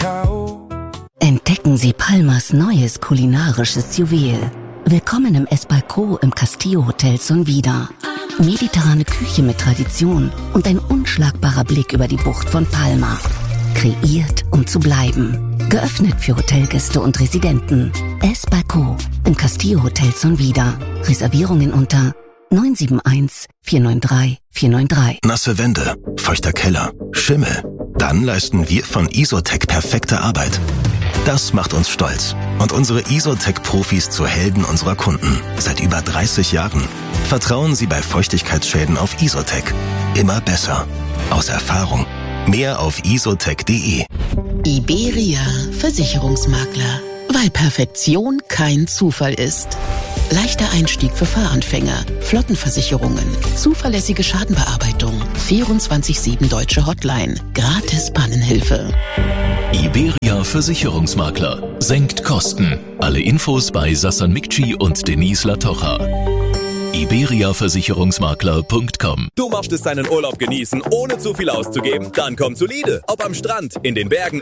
Kakao. Entdecken Sie Palmas neues kulinarisches Juwel. Willkommen im Esbalco im Castillo Hotel Sonvida. Mediterrane Küche mit Tradition und ein unschlagbarer Blick über die Bucht von Palma. Kreiert, um zu bleiben. Geöffnet für Hotelgäste und Residenten. Esbalco im Castillo Hotel Sonvida. Reservierungen unter 971 493 493. Nasse Wände, feuchter Keller, Schimmel. Dann leisten wir von Isotec perfekte Arbeit. Das macht uns stolz und unsere Isotec-Profis zu Helden unserer Kunden. Seit über 30 Jahren. Vertrauen Sie bei Feuchtigkeitsschäden auf Isotec. Immer besser. Aus Erfahrung. Mehr auf isotec.de. Iberia Versicherungsmakler. Weil Perfektion kein Zufall ist. Leichter Einstieg für Fahranfänger, Flottenversicherungen, zuverlässige Schadenbearbeitung, 24/7 deutsche Hotline, gratis Pannenhilfe. Iberia Versicherungsmakler. Senkt Kosten. Alle Infos bei Sassan Mikci und Denise Latocha. iberiaversicherungsmakler.com. Du möchtest deinen Urlaub genießen, ohne zu viel auszugeben? Dann komm zu Lide. Ob am Strand, in den Bergen